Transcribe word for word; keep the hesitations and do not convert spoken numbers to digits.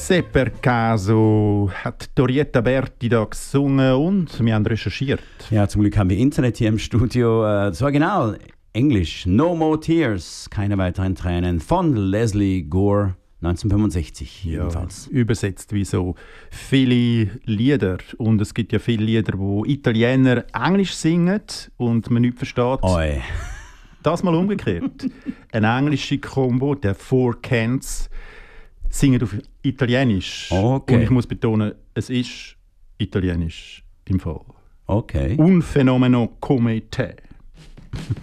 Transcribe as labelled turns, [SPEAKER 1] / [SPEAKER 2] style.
[SPEAKER 1] Se per caso hat Dorietta Berti da gesungen und wir haben recherchiert.
[SPEAKER 2] Ja, zum Glück haben wir Internet hier im Studio. Äh, das Original, Englisch, No More Tears, keine weiteren Tränen, von Leslie Gore, neunzehnhundertfünfundsechzig jedenfalls.
[SPEAKER 1] Ja, übersetzt wie so viele Lieder. Und es gibt ja viele Lieder, wo Italiener Englisch singen und man nicht versteht.
[SPEAKER 2] Oi.
[SPEAKER 1] Das mal umgekehrt. Eine englische Combo, der Four Cans, singen auf Italienisch.
[SPEAKER 2] Okay.
[SPEAKER 1] Und ich muss betonen, es ist Italienisch im Fall.
[SPEAKER 2] Okay.
[SPEAKER 1] Un fenomeno come te.